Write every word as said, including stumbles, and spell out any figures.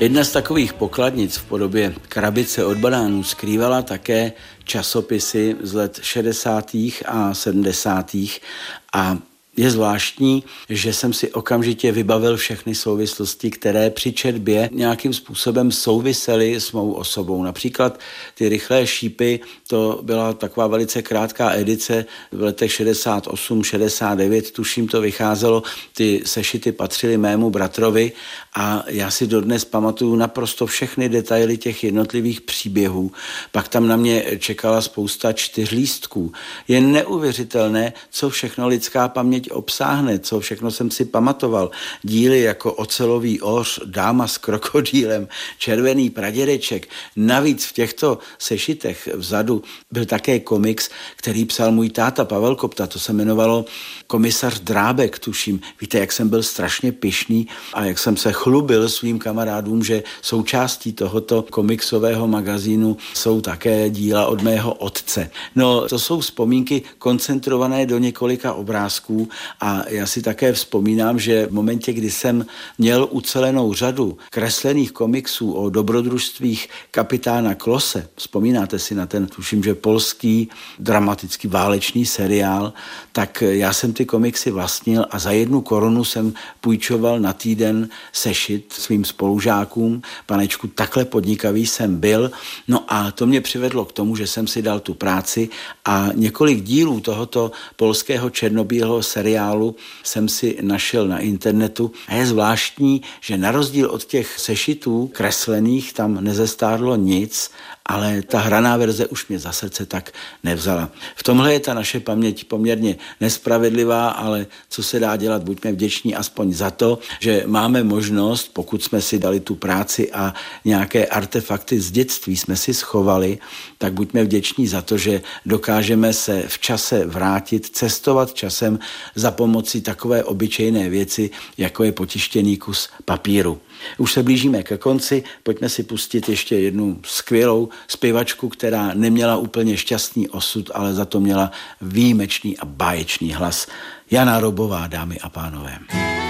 Jedna z takových pokladnic v podobě krabice od banánů skrývala také časopisy z let šedesátých a sedmdesátých a je zvláštní, že jsem si okamžitě vybavil všechny souvislosti, které při četbě nějakým způsobem souvisely s mou osobou. Například ty Rychlé šípy, to byla taková velice krátká edice v letech šedesát osm šedesát devět, tuším to vycházelo, ty sešity patřily mému bratrovi a já si dodnes pamatuju naprosto všechny detaily těch jednotlivých příběhů. Pak tam na mě čekala spousta čtyřlístků. Je neuvěřitelné, co všechno lidská paměť obsáhne, co všechno jsem si pamatoval. Díly jako Ocelový oř, Dáma s krokodýlem, Červený pradědeček. Navíc v těchto sešitech vzadu byl také komiks, který psal můj táta Pavel Kopta, to se jmenovalo Komisař Drábek, tuším. Víte, jak jsem byl strašně pyšný a jak jsem se chlubil svým kamarádům, že součástí tohoto komiksového magazínu jsou také díla od mého otce. No, to jsou vzpomínky koncentrované do několika obrázků a já si také vzpomínám, že v momentě, kdy jsem měl ucelenou řadu kreslených komiksů o dobrodružstvích kapitána Klose, vzpomínáte si na ten, tuším, že polský dramatický válečný seriál, tak já jsem ty komiksy vlastnil a za jednu korunu jsem půjčoval na týden sešit svým spolužákům. Panečku, takhle podnikavý jsem byl. No a to mě přivedlo k tomu, že jsem si dal tu práci a několik dílů tohoto polského černobílého seriálu jsem si našel na internetu. A je zvláštní, že na rozdíl od těch sešitů kreslených tam nezestárlo nic, ale ta hraná verze už mě za srdce tak nevzala. V tomhle je ta naše paměť poměrně nespravedlivá, ale co se dá dělat, buďme vděční aspoň za to, že máme možnost, pokud jsme si dali tu práci a nějaké artefakty z dětství jsme si schovali, tak buďme vděční za to, že dokážeme se v čase vrátit, cestovat časem za pomocí takové obyčejné věci, jako je potištěný kus papíru. Už se blížíme ke konci, pojďme si pustit ještě jednu skvělou zpěvačku, která neměla úplně šťastný osud, ale za to měla výjimečný a báječný hlas. Jana Robová, dámy a pánové.